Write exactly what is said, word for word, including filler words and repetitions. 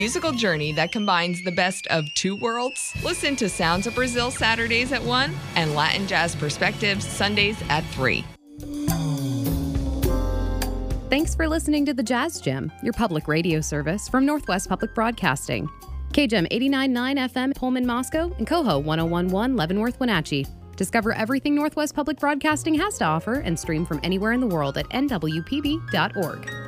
musical journey that combines the best of two worlds? Listen to Sounds of Brazil Saturdays at one and Latin Jazz Perspectives Sundays at three. Thanks for listening to The Jazz Gym, your public radio service from Northwest Public Broadcasting. K G E M eighty-nine point nine F M Pullman, Moscow, and Coho one oh one point one Leavenworth, Wenatchee. Discover everything Northwest Public Broadcasting has to offer and stream from anywhere in the world at N W P B dot org.